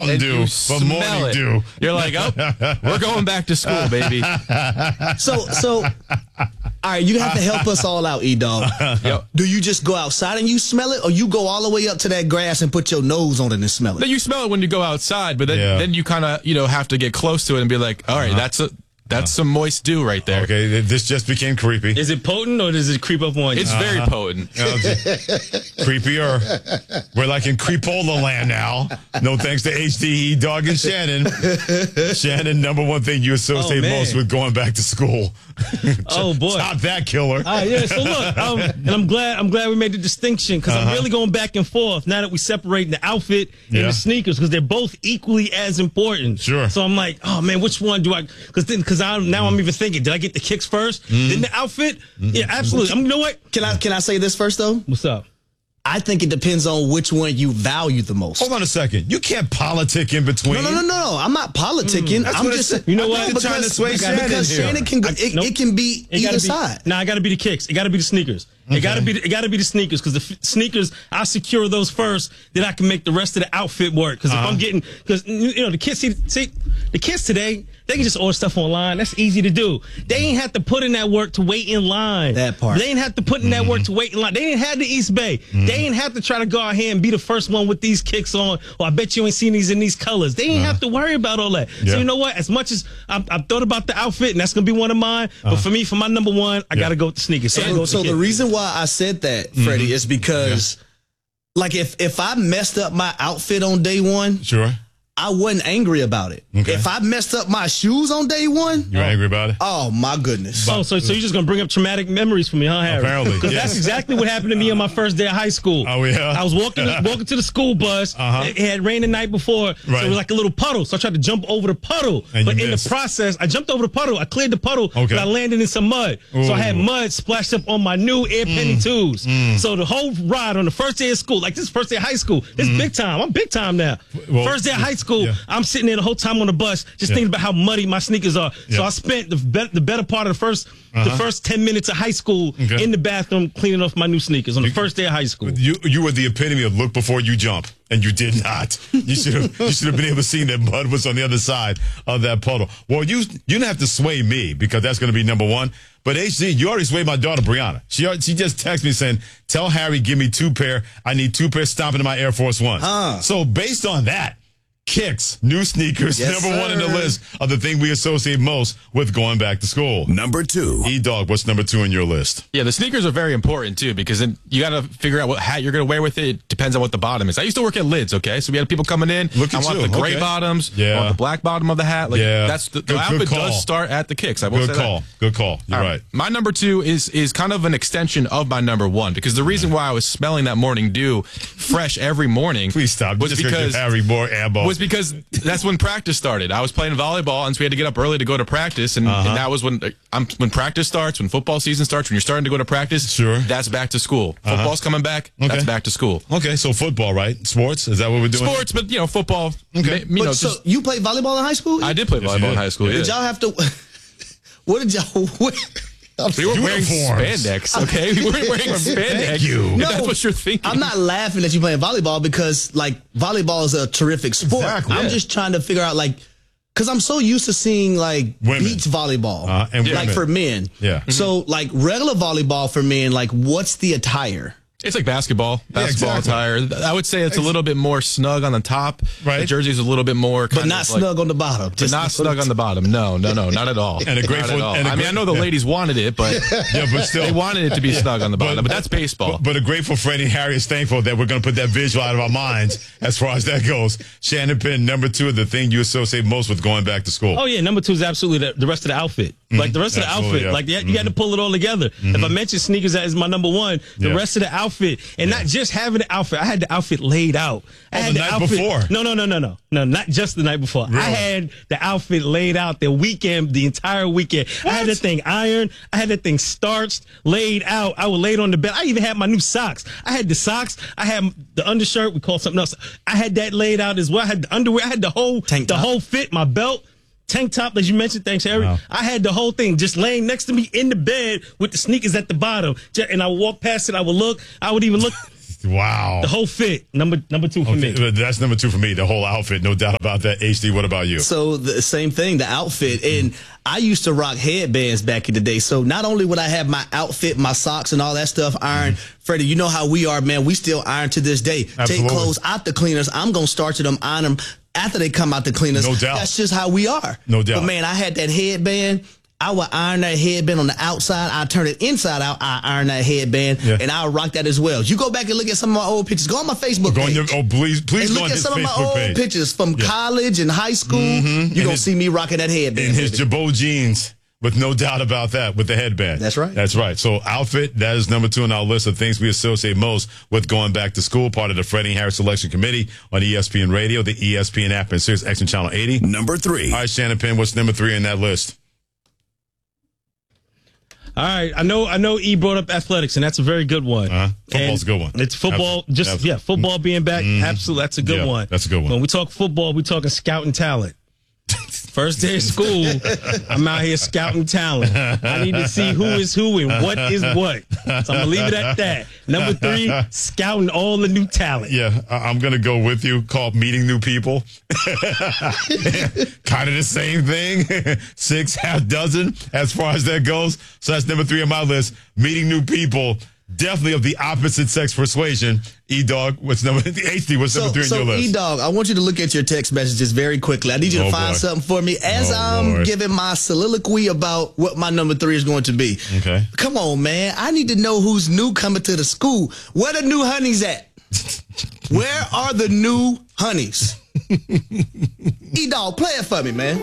Mountain Dew, but morning dew. You're like, oh, we're going back to school, baby. So, all right, you have to help us all out, E-Dog. Yep. Do you just go outside and you smell it, or you go all the way up to that grass and put your nose on it and smell it? Then you smell it when you go outside, but then you kind of have to get close to it and be like, all right, that's some moist dew right there. Okay, this just became creepy. Is it potent or does it creep up on you? It's very potent. Creepier. We're like in Creepola land now. No thanks to HDE, Dog, and Shannon. Shannon, number one thing you associate most with going back to school. Oh boy, stop that, killer. Yeah. So look, and I'm glad we made the distinction because I'm really going back and forth now that we separate the outfit and the sneakers because they're both equally as important. Sure. So I'm like, oh man, which one do I? Because I'm even thinking, did I get the kicks first? Then the outfit? Yeah, absolutely. You know what? Can I say this first though? What's up? I think it depends on which one you value the most. Hold on a second. You can't politic in between. No. I'm not politicking. I'm just you know what? Trying to sway because Shannon can go, it can be either side. I got to be the kicks. It got to be the sneakers. It got to be the sneakers because the sneakers I secure those first, then I can make the rest of the outfit work. Because if I'm getting the kids see the kids today, they can just order stuff online. That's easy to do. They ain't have to put in that work to wait in line. That part. They ain't have to put in that work to wait in line. They didn't have the East Bay. They ain't have to try to go out here and be the first one with these kicks on. Or I bet you ain't seen these in these colors. They ain't have to worry about all that. Yeah. So you know what? As much as I've thought about the outfit, and that's gonna be one of mine. But for me, for my number one, I got to go with the sneakers. So the reason why I said that, Freddie, is because, like, if I messed up my outfit on day one, sure, I wasn't angry about it. Okay. If I messed up my shoes on day one, you're angry about it? Oh my goodness! So you're just gonna bring up traumatic memories for me, huh, Harry? Apparently, because that's exactly what happened to me on my first day of high school. Oh yeah, I was walking to the school bus. It had rained the night before, so it was like a little puddle. So I tried to jump over the puddle, but in the process, I jumped over the puddle. I cleared the puddle, but I landed in some mud. Ooh. So I had mud splashed up on my new Air Penny 2s. So the whole ride on the first day of school, like this is first day of high school, this is big time. I'm big time now. Well, first day of high school, I'm sitting there the whole time on the bus, just thinking about how muddy my sneakers are. So I spent the better part of the first 10 minutes of high school in the bathroom cleaning off my new sneakers on the first day of high school. You were the epitome of look before you jump, and you did not. You should have been able to see that mud was on the other side of that puddle. Well, you didn't have to sway me because that's going to be number one. But HD, you already swayed my daughter Brianna. She just texted me saying, "Tell Harry, give me 2 pair. I need 2 pair stomping in my Air Force Ones." So based on that, kicks, new sneakers, number one in the list of the thing we associate most with going back to school. Number 2. E-Dog, what's number 2 on your list? Yeah, the sneakers are very important, too, because then you got to figure out what hat you're going to wear with it. It depends on what the bottom is. I used to work at Lids, okay? So we had people coming in. I want the gray bottoms. I want the black bottom of the hat. Like, that's the outfit does start at the kicks. I will say that. Good call. You're right. My number 2 is kind of an extension of my number 1, because the reason why I was smelling that morning dew fresh every morning. Please stop. Was because Harry more ammo. Was because that's when practice started. I was playing volleyball, and so we had to get up early to go to practice, and that was when practice starts, when football season starts, when you're starting to go to practice. Sure, that's back to school. Football's coming back. That's back to school. Okay, so football, right? Sports, is that what we're doing? Sports, but football. Okay, so you played volleyball in high school? I did play volleyball in high school. Did y'all have to? What did y'all? We were wearing spandex, okay? We weren't wearing spandex. Thank you. No, that's what you're thinking. I'm not laughing at you playing volleyball because, like, volleyball is a terrific sport. Exactly. I'm just trying to figure out, like, because I'm so used to seeing, like, beach volleyball, and like, for men. Yeah. So, like, regular volleyball for men, like, what's the attire? It's like basketball attire. I would say it's a little bit more snug on the top. Right. The jersey's a little bit more, but not snug on the bottom. But not snug on the bottom. No, not at all. And a grateful. I mean, I know the ladies wanted it, but but still, they wanted it to be snug on the bottom. But that's baseball. But a grateful Freddie and Harry is thankful that we're going to put that visual out of our minds as far as that goes. Shannon Penn, number 2 of the thing you associate most with going back to school. Oh yeah, number 2 is absolutely the rest of the outfit. Like the rest of the outfit, like you had to pull it all together. If I mention sneakers as my number 1, the rest of the outfit, and not just having the outfit. I had the outfit laid out. I had the night before. No, not just the night before. Really? I had the outfit laid out the entire weekend. What? I had that thing ironed. I had that thing starched, laid out. I would lay it on the bed. I even had my new socks. I had the socks. I had the undershirt. We call something else. I had that laid out as well. I had the underwear. I had the whole whole fit. My belt. Tank top, as you mentioned, thanks, Harry. Wow. I had the whole thing just laying next to me in the bed with the sneakers at the bottom. And I would walk past it. I would look. I would even look. Wow. The whole fit, number 2 for me. That's number 2 for me, the whole outfit. No doubt about that. HD, what about you? So the same thing, the outfit. And I used to rock headbands back in the day. So not only would I have my outfit, my socks and all that stuff ironed, Freddie, you know how we are, man. We still iron to this day. Absolutely. Take clothes out the cleaners. I'm going to starch them, iron them after they come out the cleaners. No doubt. That's just how we are. No doubt. But, man, I had that headband. I would iron that headband on the outside. I turn it inside out. I iron that headband, and I'll rock that as well. You go back and look at some of my old pictures. Go on my Facebook page. Please and go look on at his some of my Facebook old page. pictures from college and high school. You're going to see me rocking that headband. In his Jabot jeans. With no doubt about that, with the headband. That's right. That's right. So outfit, that is number 2 on our list of things we associate most with going back to school, part of the Freddie Harris Selection Committee on ESPN Radio, the ESPN app, and Sirius XM Channel 80. Number 3. All right, Shannon Penn, what's number 3 on that list? All right, I know E brought up athletics, and that's a very good one. Football's a good one. It's football, football being back, absolutely, that's a good one. That's a good one. When we talk football, we talking scouting talent. First day of school, I'm out here scouting talent. I need to see who is who and what is what. So I'm going to leave it at that. Number 3, scouting all the new talent. Yeah, I'm going to go with you, called meeting new people. Kind of the same thing. 6, half dozen as far as that goes. So that's number 3 on my list, meeting new people. Definitely of the opposite sex persuasion. E-Dog, what's number 3 on your list? E-Dog, I want you to look at your text messages very quickly. I need you to find something for me as I'm giving my soliloquy about what my number 3 is going to be. Okay. Come on, man. I need to know who's new coming to the school. Where the new honeys at? Where are the new honeys? E-Dog, play it for me, man.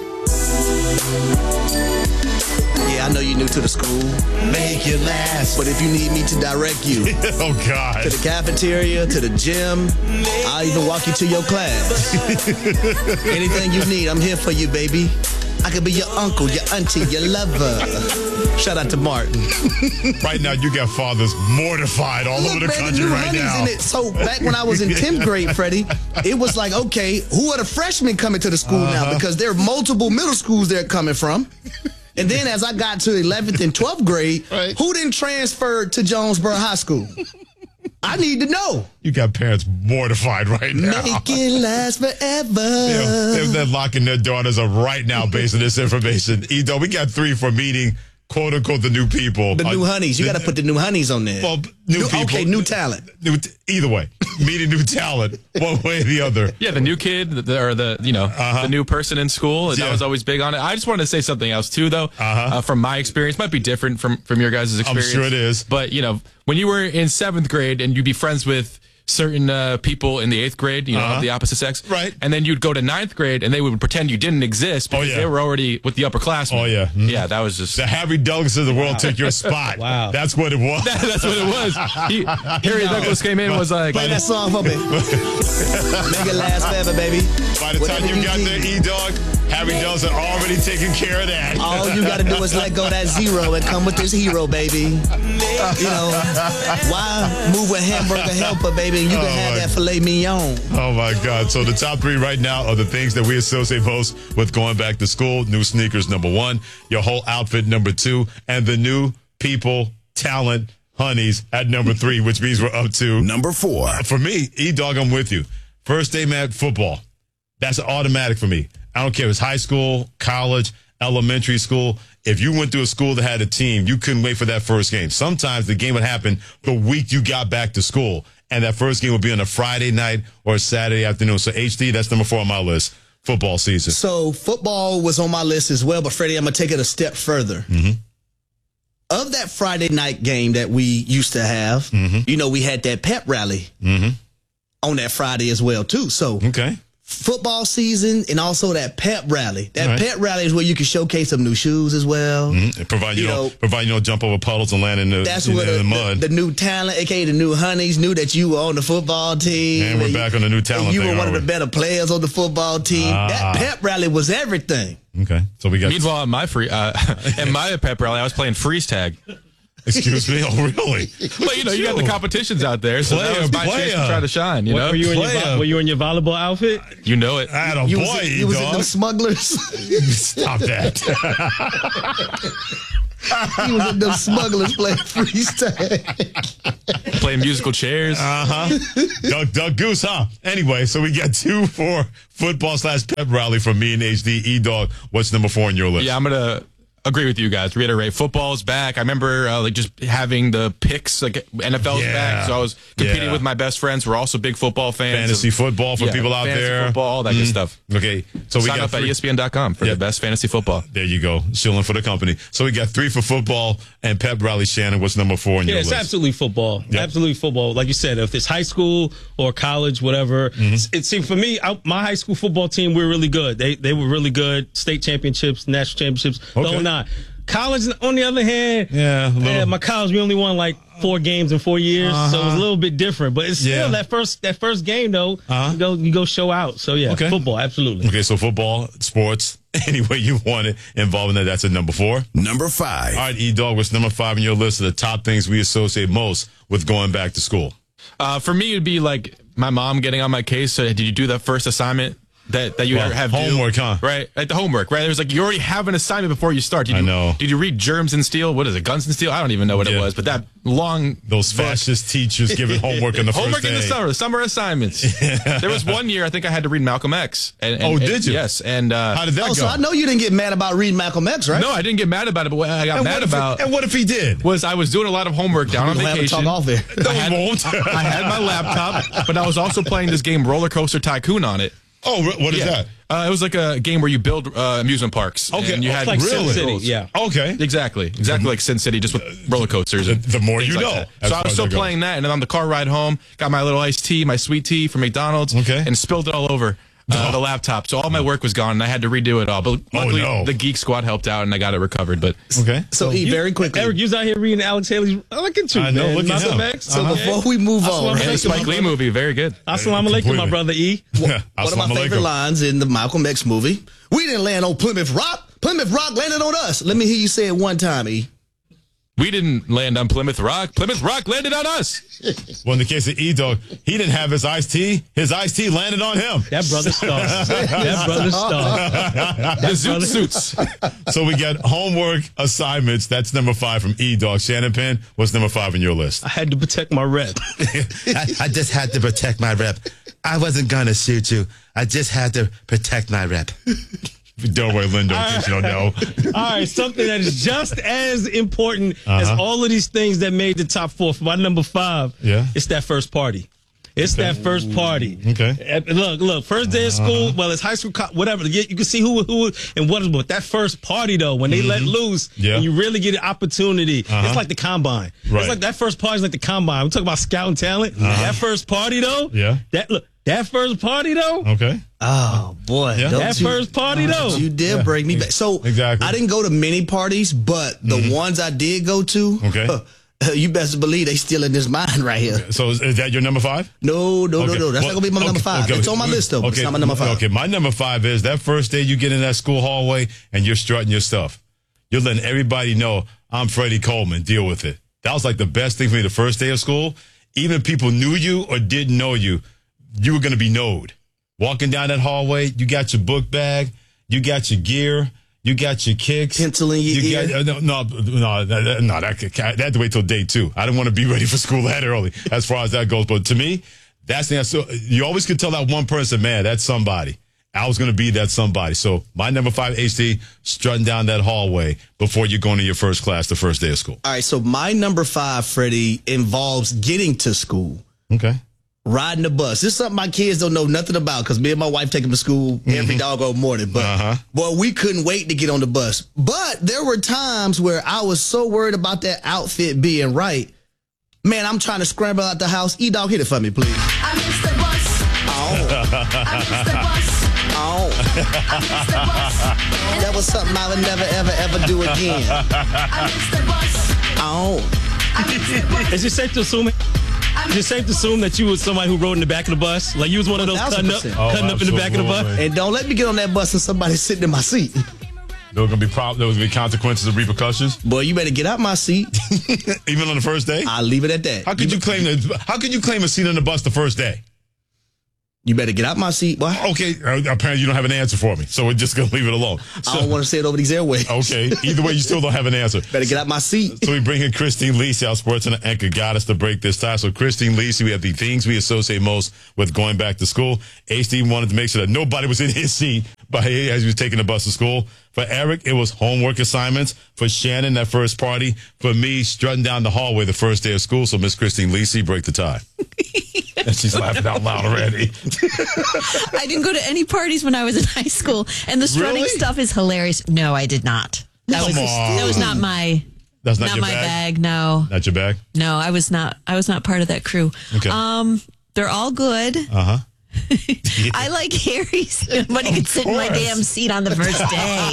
Yeah, I know you're new to the school. Make it last. But if you need me to direct you oh God, to the cafeteria, to the gym, I'll even walk you to your class. Anything you need, I'm here for you, baby. I could be your uncle, your auntie, your lover. Shout out to Martin. Right now, you got fathers mortified all over the country right now. In it. So back when I was in 10th grade, Freddie, it was like, okay, who are the freshmen coming to the school now? Because there are multiple middle schools they're coming from. And then as I got to 11th and 12th grade, who didn't transfer to Jonesboro High School? I need to know. You got parents mortified right now. Make it last forever. They're locking their daughters up right now based on this information. E-Dog, we got 3 for meeting, quote unquote, the new people. The new honeys. You got to put the new honeys on there. Well, new people. Okay, new talent. Either way, meeting new talent, one way or the other. Yeah, the new kid the new person in school. That was always big on it. I just wanted to say something else too, though. From my experience, might be different from your guys' experience. I'm sure it is. But when you were in 7th grade and you'd be friends with certain people in the 8th grade, of the opposite sex. Right. And then you'd go to 9th grade and they would pretend you didn't exist because they were already with the upperclassmen. Oh, yeah. Mm-hmm. Yeah, that was just... The Harry Douglas of the world took your spot. Wow. That's what it was. That's what it was. Harry Douglas came in and was like... Play that song for me. Make it last forever, baby. By the time you got there, E-Dog, Harry Douglas had already taken care of that. All you got to do is let go that 0 and come with this hero, baby. Why move with hamburger helper, baby, and you can have that filet mignon. Oh, my God. So the top 3 right now are the things that we associate most with going back to school. New sneakers, number 1. Your whole outfit, number 2. And the new people, talent, honeys at number 3, which means we're up to number 4. For me, E-Dog, I'm with you. First day, man, football. That's automatic for me. I don't care if it's high school, college, elementary school. If you went to a school that had a team, you couldn't wait for that first game. Sometimes the game would happen the week you got back to school, and that first game would be on a Friday night or a Saturday afternoon. So, HD, that's number 4 on my list, football season. So football was on my list as well, but, Freddie, I'm going to take it a step further. Mm-hmm. Of that Friday night game that we used to have, we had that pep rally on that Friday as well, too. So football season and also that pep rally. That pep rally is where you can showcase some new shoes as well. Provide you don't jump over puddles and land in the mud. The new talent, aka the new honeys, knew that you were on the football team. And we're back on the new talent. You were one of the better players on the football team. That pep rally was everything. Okay, so we got. Meanwhile, at my pep rally, I was playing freeze tag. Excuse me? Oh, really? Well, you got the competitions out there, so that was my chance to try to shine, know? Were you in your volleyball outfit? You know it. I had a boy, you was in them smugglers? Stop that. He was in them smugglers playing freestyle. Playing musical chairs. Doug Goose, huh? Anyway, so we got 2 for football/pep rally from me and HD. E-Dog, what's number 4 on your list? Yeah, I'm going to agree with you guys. Reiterate, football's back. I remember just having the picks, like NFL's back. So I was competing with my best friends who are also big football fans. Fantasy football for people out there. Football, all that good stuff. Okay, so we sign got up at ESPN.com for the best fantasy football. There you go, shilling for the company. So we got 3 for football and pep rally. Shannon, what's number 4 on your list? It's absolutely football. Yep. Absolutely football. Like you said, if it's high school or college, whatever. It seemed for me, my high school football team, we were really good. They were really good. State championships, national championships, the whole nine. College, on the other hand, my college, we only won like 4 games in 4 years, so it was a little bit different. But it's still that first game though. You go show out. So football, absolutely. Okay, so football, sports, any way you want it involving that. That's at number 4. Number 5. All right, E-Dog, what's number 5 on your list of the top things we associate most with going back to school? For me, it'd be like my mom getting on my case. So did you do that first assignment? That you have homework, huh? Right, like the homework, right? There's like you already have an assignment before you start. I know. Did you read Germs and Steel? What is it, Guns and Steel? I don't even know what it was, but that long those fascist teachers giving homework in the homework first day. in the summer assignments. There was one year I think I had to read Malcolm X. Did you? Yes, and how did that go? So I know you didn't get mad about reading Malcolm X, right? No, I didn't get mad about it, but what I got mad about. And what if he did? Was I was doing a lot of homework down on vacation. Talk off there. I had my laptop, but I was also playing this game Roller Coaster Tycoon on it. Oh, what is that? It was like a game where you build amusement parks. Okay, and you had like Sin City. Yeah. Okay. Exactly like Sin City, just with roller coasters. The more you know. So I was still playing that, and then on the car ride home, got my little iced tea, my sweet tea from McDonald's, and spilled it all over the laptop. So all my work was gone, and I had to redo it all. But luckily, the Geek Squad helped out, and I got it recovered. But so very quickly, Eric, you was out here reading Alex Haley's. Look at you, I know. man. Look at him. X. So before we move on, the Spike Lee movie, very good. Assalamu alaikum, my brother E. One of my favorite lines in the Malcolm X movie. We didn't land on Plymouth Rock. Plymouth Rock landed on us. Let me hear you say it one time, E. We didn't land on Plymouth Rock. Plymouth Rock landed on us. Well, in the case of E-Dog, he didn't have his iced tea. His iced tea landed on him. That brother star. That brother star. The zoot suits. So we got homework assignments. That's number 5 from E-Dog. Shannon Penn, what's number 5 on your list? I had to protect my rep. I just had to protect my rep. I wasn't going to shoot you. I just had to protect my rep. Delroy Lindo, in case you don't know. All right, something that is just as important as all of these things that made the top 4. For my number 5, it's that first party. It's that first party. Okay. Look, first day of school, well, it's high school, whatever. You can see who and what is, but that first party, though, when they let loose, and you really get an opportunity, it's like the combine. Right. It's like that first party is like the combine. We're talking about scouting talent. That first party, though, that first party, though. Okay. Oh, boy. Yeah. That first party, though. You did break me back. So, I didn't go to many parties, but the ones I did go to, you best believe they still in this mind right here. So is that your number 5? No. That's not going to be my number 5. It's on my list, though, but it's not my number 5. Okay, my number 5 is that first day you get in that school hallway and you're strutting your stuff. You're letting everybody know, I'm Freddie Coleman, deal with it. That was like the best thing for me the first day of school. Even if people knew you or didn't know you, you were going to be knowed. Walking down that hallway, you got your book bag, you got your gear, you got your kicks. Pencil in your ear. That had to wait till day 2. I didn't want to be ready for school that early as far as that goes. But to me, that's the answer. You always could tell that one person, man, that's somebody. I was going to be that somebody. So my number 5, HD, strutting down that hallway before you go into your first class the first day of school. All right, so my number 5, Freddie, involves getting to school. Okay. Riding the bus. This is something my kids don't know nothing about because me and my wife take them to school every doggone morning. But, boy, we couldn't wait to get on the bus. But there were times where I was so worried about that outfit being right. Man, I'm trying to scramble out the house. E-Dog, hit it for me, please. I missed the bus. I missed the bus. I missed the bus. That was something I would never, ever do again. I missed the bus. Is it safe to assume that you was somebody who rode in the back of the bus? Like you was one of those cutting up in the back of the bus? And don't let me get on that bus and somebody sitting in my seat. There was going to be consequences and repercussions. Boy, you better get out my seat. Even on the first day? I'll leave it at that. How could you claim a seat on the bus the first day? You better get out my seat, boy. Okay, apparently you don't have an answer for me, so we're just going to leave it alone. So, I don't want to say it over these airways. Okay, either way, you still don't have an answer. Better get out my seat. So we bring in Christine Lisi, our sports anchor, got us to break this tie. So Christine Lisi, we have the things we associate most with going back to school. HD wanted to make sure that nobody was in his seat as he was taking the bus to school. For Eric, it was homework assignments. For Shannon, that first party. For me, strutting down the hallway the first day of school. So Miss Christine Lisi, break the tie. And she's laughing out loud already. I didn't go to any parties when I was in high school, and the strutting stuff is hilarious. No, I did not. That was not my. That's not your my bag. No, not your bag. No, I was not part of that crew. Okay. They're all good. Uh-huh. I like Harry's. Nobody could sit in my damn seat on the first day.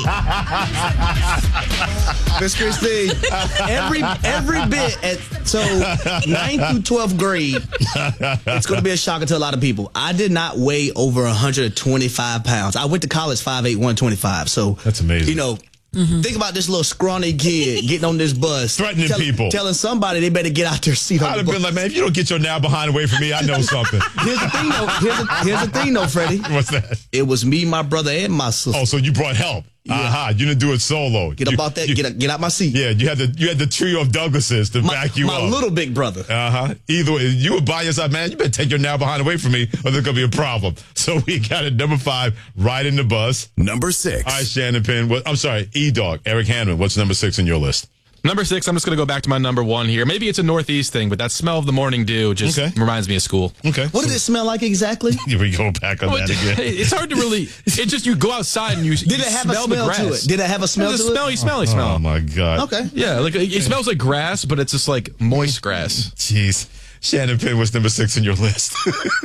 Miss Christine, every bit so 9th through 12th grade, it's going to be a shocker to a lot of people. I did not weigh over 125 pounds. I went to college 5'8", 125. So that's amazing. You know. Mm-hmm. Think about this little scrawny kid getting on this bus. Threatening people. Telling somebody they better get out their seat. I'd have been like, man, if you don't get your now behind away from me, I know something. Here's the thing, though, Freddie. What's that? It was me, my brother, and my sister. Oh, so you brought help. Yeah. Aha, you didn't do it solo. Get out my seat. Yeah, you had the trio of Douglases to back you up. My little big brother. Uh-huh. Either way, you were by yourself, man, you better take your now behind away from me or there's going to be a problem. So we got it, number 5, riding the bus. Number 6. All right, Shannon Penn. I'm sorry, E-Dog, Eric Hanman. What's number 6 on your list? Number 6, I'm just going to go back to my number 1 here. Maybe it's a Northeast thing, but that smell of the morning dew just reminds me of school. Okay. What did it smell like exactly? Here we go back on that again. It's hard to really, it's just you go outside and you Did it have smell a smell the grass. to it? Did it have a smell to it? Smelly smell. Oh, my God. Okay. Yeah, like it smells like grass, but it's just like moist grass. Jeez. Shannon Penn, what's number 6 on your list?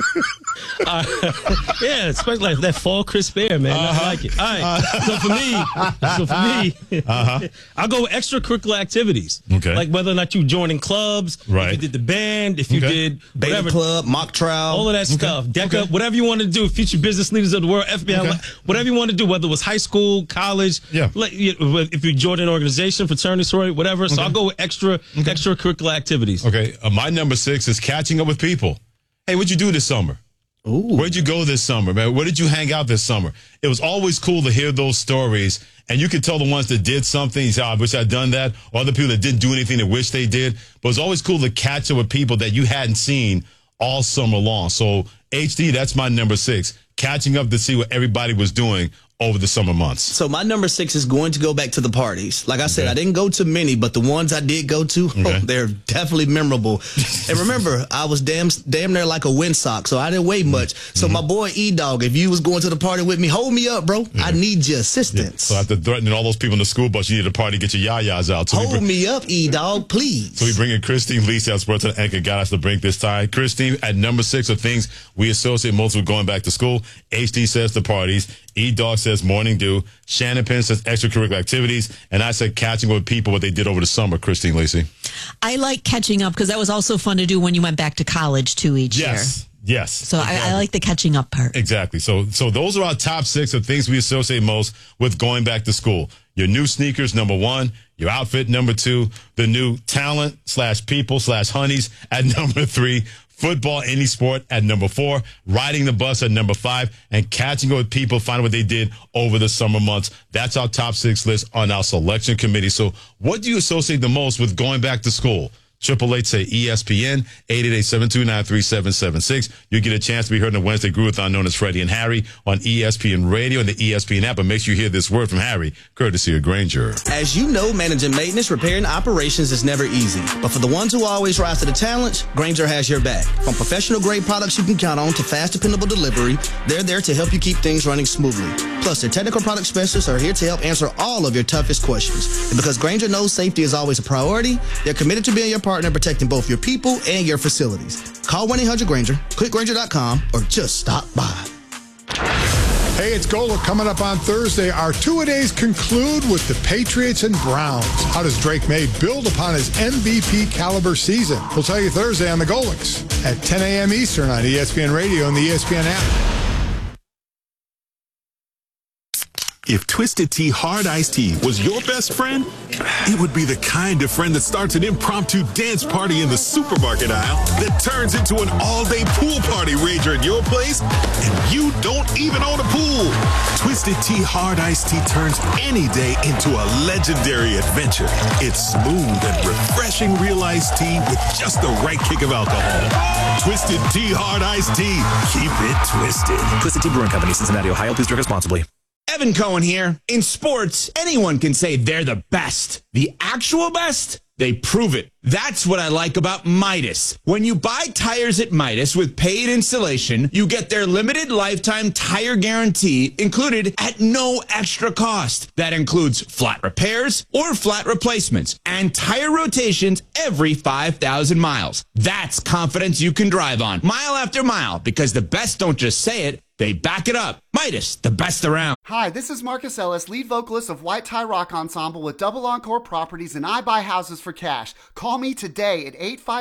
Yeah, especially like that fall crisp air, man. I like it. All right. So for me, I'll go with extracurricular activities. Okay. Like whether or not you joining clubs, right. If you did the band, if you did Beta whatever, club, mock trial, all of that stuff. Deck up, whatever you want to do. Future business leaders of the world, FBI, whatever you want to do. Whether it was high school, college, if you joined an organization, fraternity, sorority, whatever. So I'll go with extracurricular activities. Okay. My number 6 is catching up with people. Hey, what'd you do this summer? Ooh. Where'd you go this summer, man? Where did you hang out this summer? It was always cool to hear those stories, and you could tell the ones that did something, you say, I wish I'd done that, or other people that didn't do anything that wish they did. But it's always cool to catch up with people that you hadn't seen all summer long. So, HD, that's my number 6, catching up to see what everybody was doing over the summer months. So my number 6 is going to go back to the parties. Like I said, I didn't go to many, but the ones I did go to, they're definitely memorable. And remember, I was damn near like a windsock, so I didn't weigh much. So my boy E-Dog, if you was going to the party with me, hold me up, bro. I need your assistance. So after threatening all those people in the school bus, you need a party, get your yayas out. So hold me up, E-Dog, please. So we bring in Christine Lisi, our sports anchor, got us to break this tie. Christine, at number 6 of things we associate most with going back to school. HD says the parties. E-Dog says morning dew. Shannon Penn says extracurricular activities. And I said catching up with people, what they did over the summer, Christine Lisi. I like catching up because that was also fun to do when you went back to college, too, each year. Yes. So exactly. I like the catching up part. Exactly. So those are our top 6 of things we associate most with going back to school. Your new sneakers, number 1. Your outfit, number 2. The new talent / people / honeys at number 3. Football, any sport at number 4, riding the bus at number 5, and catching up with people, finding what they did over the summer months. That's our top 6 list on our selection committee. So what do you associate the most with going back to school? 888 say ESPN, 888-729-3776. You get a chance to be heard in the Wednesday Groovathon known as Freddie and Harry on ESPN Radio and the ESPN app. But make sure you hear this word from Harry, courtesy of Grainger. As you know, managing maintenance, repair, and operations is never easy. But for the ones who always rise to the challenge, Grainger has your back. From professional-grade products you can count on to fast, dependable delivery, they're there to help you keep things running smoothly. Plus, their technical product specialists are here to help answer all of your toughest questions. And because Grainger knows safety is always a priority, they're committed to being your partner, protecting both your people and your facilities. Call 1-800-GRAINGER, click Grainger.com, or just stop by. Hey, it's Golic coming up on Thursday. Our two-a-days conclude with the Patriots and Browns. How does Drake May build upon his MVP caliber season? We'll tell you Thursday on the Golics at 10 a.m. Eastern on ESPN Radio and the ESPN app. If Twisted Tea Hard Iced Tea was your best friend, it would be the kind of friend that starts an impromptu dance party in the supermarket aisle that turns into an all-day pool party rager at your place, and you don't even own a pool. Twisted Tea Hard Iced Tea turns any day into a legendary adventure. It's smooth and refreshing real iced tea with just the right kick of alcohol. Twisted Tea Hard Iced Tea. Keep it twisted. Twisted Tea Brewing Company, Cincinnati, Ohio. Please drink responsibly. Evan Cohen here. In sports, anyone can say they're the best. The actual best? They prove it. That's what I like about Midas. When you buy tires at Midas with paid installation, you get their limited lifetime tire guarantee included at no extra cost. That includes flat repairs or flat replacements and tire rotations every 5,000 miles. That's confidence you can drive on mile after mile, because the best don't just say it, they back it up. Midas, the best around. Hi, this is Marcus Ellis, lead vocalist of White Tie Rock Ensemble with Double Encore Properties, and I buy houses for cash. Call me today at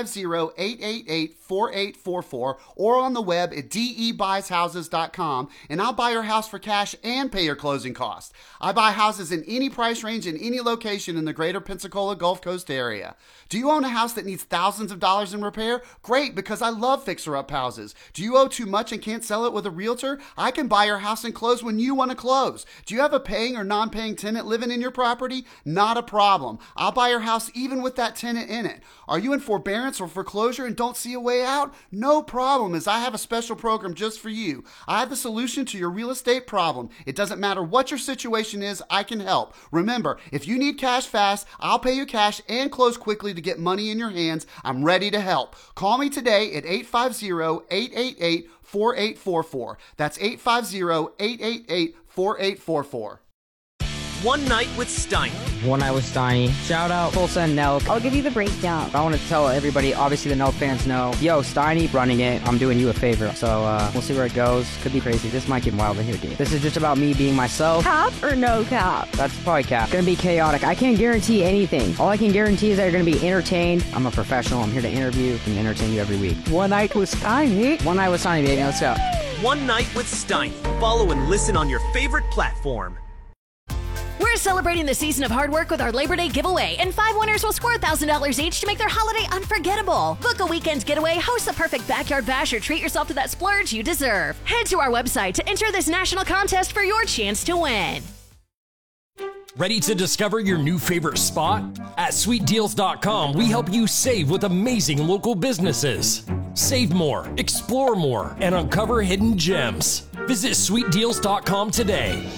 850-888-4844 or on the web at debuysHouses.com, and I'll buy your house for cash and pay your closing costs. I buy houses in any price range in any location in the greater Pensacola Gulf Coast area. Do you own a house that needs thousands of dollars in repair? Great, because I love fixer-up houses. Do you owe too much and can't sell it with a realtor? I can buy your house and close when you want to close. Do you have a paying or non-paying tenant living in your property? Not a problem. I'll buy your house even with that tenant in it. Are you in forbearance or foreclosure and don't see a way out? No problem, as I have a special program just for you. I have the solution to your real estate problem. It doesn't matter what your situation is, I can help. Remember, if you need cash fast, I'll pay you cash and close quickly to get money in your hands. I'm ready to help. Call me today at 850-888-4844. That's 850-888-4844. One Night with Steiny. One Night with Steiny. Shout out Tulsa and Nelk. I'll give you the breakdown. I want to tell everybody, obviously the Nelk fans know, yo, Steiny running it. I'm doing you a favor. So we'll see where it goes. Could be crazy. This might get wild in here, dude. This is just about me being myself. Cap or no cap? That's probably cap. Gonna be chaotic. I can't guarantee anything. All I can guarantee is that you're gonna be entertained. I'm a professional. I'm here to interview and entertain you every week. One Night with Steiny. One Night with Steiny, baby. Let's go. One Night with Steiny. Follow and listen on your favorite platform. We're celebrating the season of hard work with our Labor Day giveaway, and 5 winners will score $1,000 each to make their holiday unforgettable. Book a weekend getaway, host the perfect backyard bash, or treat yourself to that splurge you deserve. Head to our website to enter this national contest for your chance to win. Ready to discover your new favorite spot? At sweetdeals.com, we help you save with amazing local businesses. Save more, explore more, and uncover hidden gems. Visit sweetdeals.com today.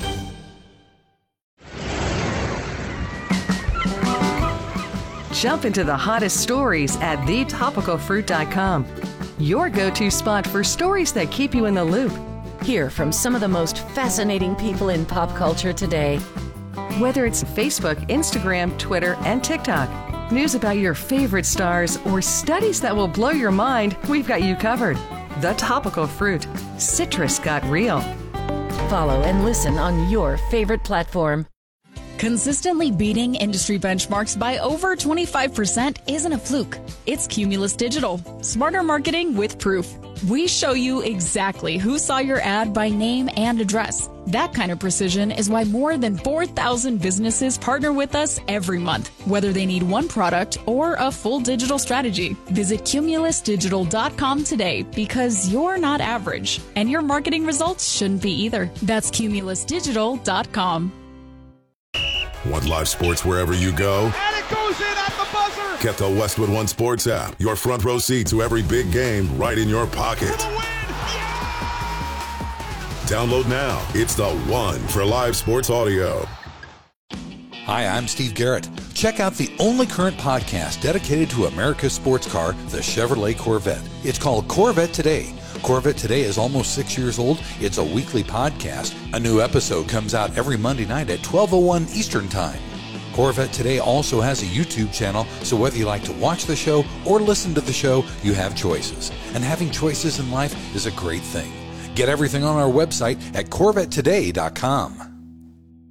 Jump into the hottest stories at thetopicalfruit.com. Your go-to spot for stories that keep you in the loop. Hear from some of the most fascinating people in pop culture today. Whether it's Facebook, Instagram, Twitter, and TikTok, news about your favorite stars, or studies that will blow your mind, we've got you covered. The Topical Fruit. Citrus got real. Follow and listen on your favorite platform. Consistently beating industry benchmarks by over 25% isn't a fluke. It's Cumulus Digital. Smarter marketing with proof. We show you exactly who saw your ad by name and address. That kind of precision is why more than 4,000 businesses partner with us every month, whether they need one product or a full digital strategy. Visit cumulusdigital.com today, because you're not average, and your marketing results shouldn't be either. That's cumulusdigital.com. Want live sports wherever you go? And it goes in at the buzzer! Get the Westwood One Sports app. Your front row seat to every big game right in your pocket. Download now. It's the one for live sports audio. Hi, I'm Steve Garrett. Check out the only current podcast dedicated to America's sports car, the Chevrolet Corvette. It's called Corvette Today. Corvette Today is almost 6 years old. It's a weekly podcast. A new episode comes out every Monday night at 12:01 Eastern Time. Corvette Today also has a YouTube channel, so whether you like to watch the show or listen to the show, you have choices. And having choices in life is a great thing. Get everything on our website at CorvetteToday.com.